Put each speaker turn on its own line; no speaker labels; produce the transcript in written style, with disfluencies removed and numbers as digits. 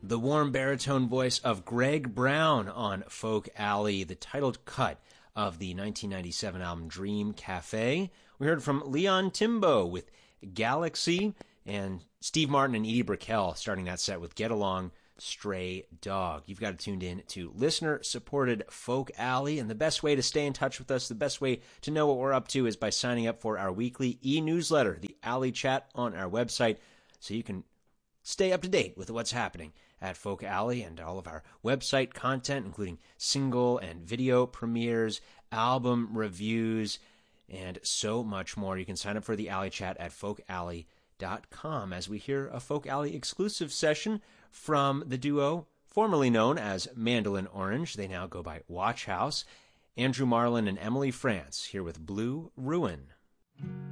the warm baritone voice of Greg Brown on Folk Alley, the titled cut of the 1997 album Dream Cafe. We heard from Leon Timbo with Galaxy, and Steve Martin and Edie Brickell starting that set with Get Along, Stray Dog. You've got it tuned in to listener-supported Folk Alley, and the best way to stay in touch with us, the best way to know what we're up to is by signing up for our weekly e-newsletter, the Alley Chat, on our website, so you can stay up to date with what's happening at Folk Alley and all of our website content, including single and video premieres, album reviews, and so much more. You can sign up for the Alley Chat at folkalley.com as we hear a Folk Alley exclusive session from the duo formerly known as Mandolin Orange. They now go by Watch House. Andrew Marlin and Emily France here with Blue Ruin.